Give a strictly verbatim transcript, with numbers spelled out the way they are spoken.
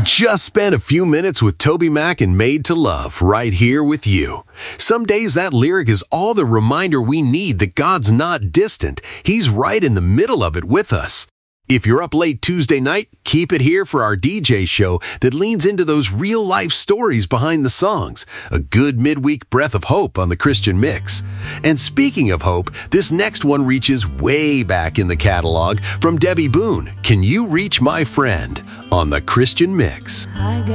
Just spent a few minutes with Toby Mac and Made to Love right here with you. Some days that lyric is all the reminder we need that God's not distant. He's right in the middle of it with us. If you're up late Tuesday night, keep it here for our D J show that leans into those real-life stories behind the songs. A good midweek breath of hope on the Christian Mix. And speaking of hope, this next one reaches way back in the catalog from Debbie Boone. Can You Reach My Friend on the Christian Mix?